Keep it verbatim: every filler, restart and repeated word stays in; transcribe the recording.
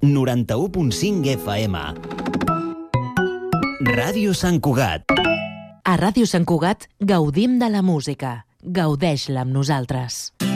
noranta-u punt cinc F M. Ràdio Sant Cugat. A Ràdio Sant Cugat gaudim de la música. Gaudeix-la amb nosaltres.